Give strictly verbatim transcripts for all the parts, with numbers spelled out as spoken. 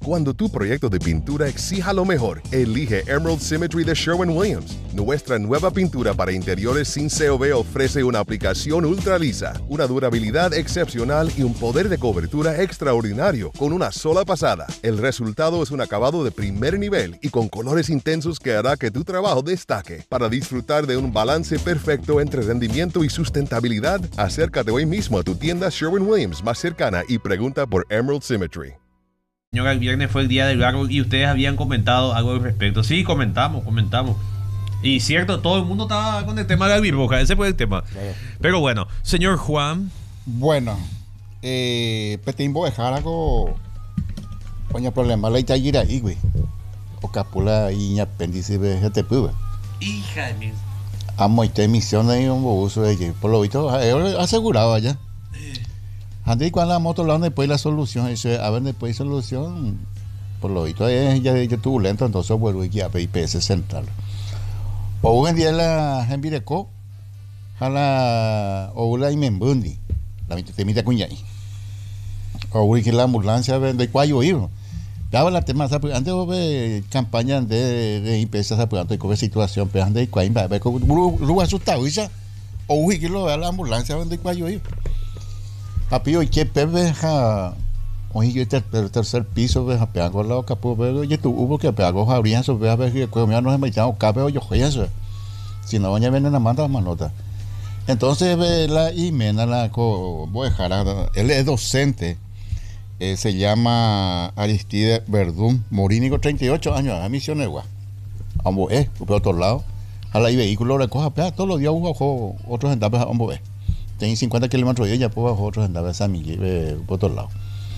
Cuando tu proyecto de pintura exija lo mejor, elige Emerald Symmetry de Sherwin-Williams. Nuestra nueva pintura para interiores sin C O V ofrece una aplicación ultra lisa, una durabilidad excepcional y un poder de cobertura extraordinario con una sola pasada. El resultado es un acabado de primer nivel y con colores intensos que hará que tu trabajo destaque. Para disfrutar de un balance perfecto entre rendimiento y sustentabilidad, acércate hoy mismo a tu tienda Sherwin-Williams más cercana y pregunta por Emerald Symmetry. Señor, el viernes fue el día del árbol y ustedes habían comentado algo al respecto. Sí, comentamos, comentamos. Y cierto, todo el mundo estaba con el tema de la birboja, ese fue el tema. Pero bueno, señor Juan. Bueno, eh, petimbo dejar algo. Coño, problema, la itayira ahí, güey. O capula y apéndice de G T P, güey. Hija de mí. Amo esta emisión de un uso de que, por lo visto, asegurado allá. Antes cuando la moto la después la solución, eso a ver después solución, por lo visto es ya ya turbulento, entonces vuelvo aquí a I P S central. O hoy en día la en Vireco, a la o la Imembundi, la mitad mitad cuñai. O hoy que la ambulancia de cuayo ir. Daba la tema antes de campaña de de I P S esa pues con situación pero antes cuai va ver como lu asustado ya. O hoy que lo la ambulancia de cuayo ir. Papi, hoy que pebe ja hoy yo ter, ter, tercer piso ve ja peago la capo ve oye tú hubo que peago abrían eso ve a ver que comía no se me echaba cabe yo eso si no doña viene la manda manota entonces ve la Imena la co voy a dejar él es docente eh, se llama Aristide Verdún Morínico treinta y ocho años a misiones gua ambos es por otro lado a la vehículo recoja pea todos los días bajo otros etapas ambos ve tiene cincuenta kilómetros y ya puedo bajo otros andaba esa milla eh, por otro lado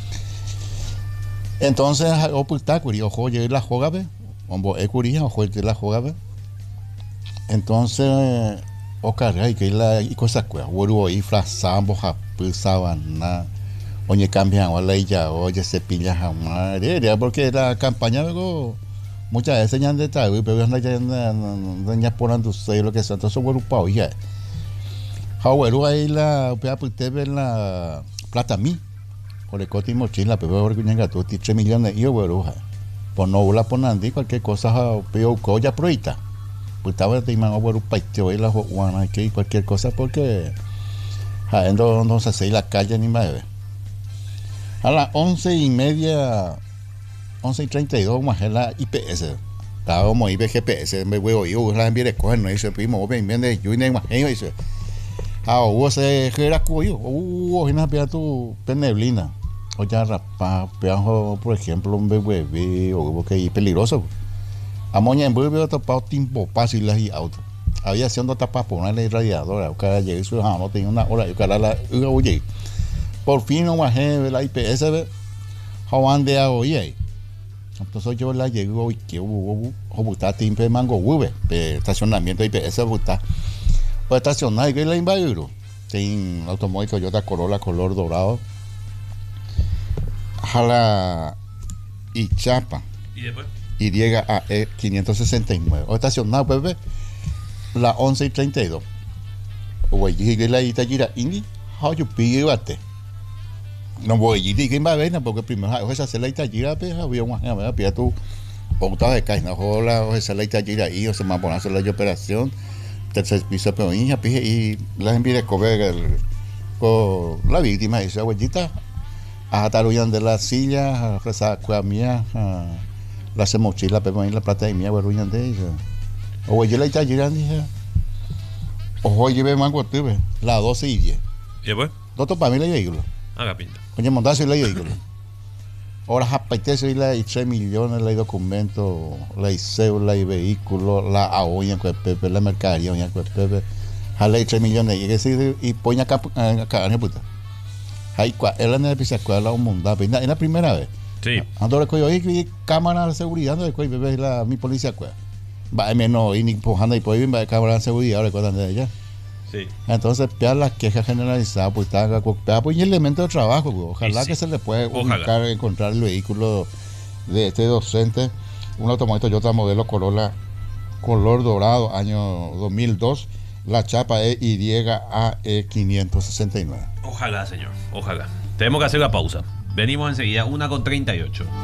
entonces oculta curí ojo llegué la joga ve hombo e curí ojo la joga ve entonces o carga y que la y cosas cuea vuelvo y frazambo japu sabana oye cambian o la ya oye se pilla jamás porque la campaña luego muchas veces ya han de traer pero anda ya ya ponando sé lo que sea entonces vuelvo pao ya Hawelu ahí la pea puté ver la plata mi por el coti mochila pero porque un gato tres millones y yo por no la ponandi cualquier cosa peo coya proita pues estaba de man over paiteo y la juana que cualquier cosa porque a endo no se hace la calle ni más a las once y media once y treinta y dos más la I P S estaba como I P G P S me voy yo la envié coger no hizo primo ven bien de yo y más eso ah, hubo se era cuyo, hubo una pea tu peneblina, o ya rapa, peajo, por ejemplo, un bebé, o hubo que ir peligroso. A moña en bebé tapado tiempo fácil y auto. Había haciendo tapas por una ley radiadora, o cada llegué su no tenía una hora, yo cara la oye. Por fin no bajé la I P S, Juan de oye. Entonces yo la llegué hoy que hubo, hubo, está tiempo de mango, hubo, estacionamiento I P S, está. Puede estacionar y que la invadió. Tiene automóvil Toyota Corolla color dorado. Jala y chapa. ¿Y después? Y llega a E quinientos sesenta y nueve. O estacionado, pues ve. La once y treinta y dos. O allí que la itayira indi. How you pay bate. No voy allí que va a ver porque primero o esa se la itayira pues había una había pía tu o estaba de caina o la o esa la itayira y o se me poner la operación. Tercer piso pero hija pije y la envié de coger con la víctima y su abuelita a taruyan de la silla a rezar con mía la se mochila pero en la plata de mía abueluyan de ella o yo la está girando dije ojo lleve mango tuve la doce y diez y después doctor para mí la vehículo haga pinta coño montarse la vehículo ahora japetese y la y tres millones la documento la cédula y vehículo la aoña con pepe la mercadería oña con pepe jala y tres millones y que sí y poña acá acá en puta hay cua él en el piso escuela un mundo en la primera vez sí ando le coyo y cámara de seguridad no le coyo bebé la mi policía cueva va menos y ni empujando y pues va cámara de seguridad ahora cuando de ella sí entonces pear las quejas generalizadas pues está pear pues y elemento de trabajo pues. Ojalá sí, que se le pueda ubicar, encontrar el vehículo de este docente un automóvil Toyota modelo Corolla color dorado año dos mil dos la chapa es Y A E quinientos sesenta y nueve. Ojalá señor, ojalá tenemos que hacer la pausa venimos enseguida una con treinta y ocho.